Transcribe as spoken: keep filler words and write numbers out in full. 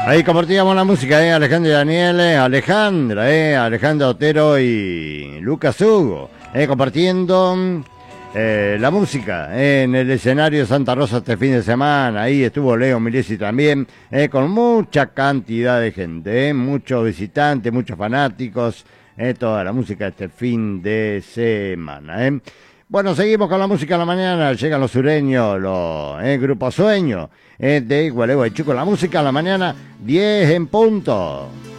Ahí compartíamos la música, ¿eh? Alejandro y Daniel, eh, Alejandra, ¿eh? Alejandra Otero y Lucas Hugo, ¿eh? Compartiendo eh, la música eh, en el escenario de Santa Rosa este fin de semana. Ahí estuvo Leo Milesi también, eh, con mucha cantidad de gente, eh, muchos visitantes, muchos fanáticos, eh, toda la música este fin de semana. ¿eh? Bueno, seguimos con la música en la mañana, llegan los sureños, los eh, Grupo Sueño, eh, de Gualeguaychú, con la música en la mañana, diez en punto.